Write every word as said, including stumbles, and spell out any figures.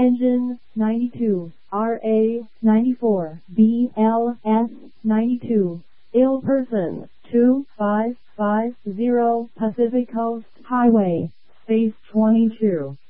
Engine ninety-two, R A ninety-four, B L S ninety-two, ill person two five five zero Pacific Coast Highway, Space twenty-two.